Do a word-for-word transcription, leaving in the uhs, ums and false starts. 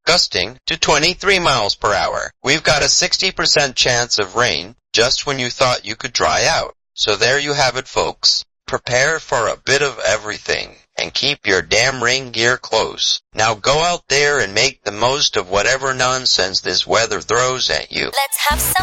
gusting to twenty-three miles per hour. We've got a sixty percent chance of rain just when you thought you could dry out. So there you have it, folks. Prepare for a bit of everything, and keep your damn rain gear close. Now go out there and make the most of whatever nonsense this weather throws at you. Let's have some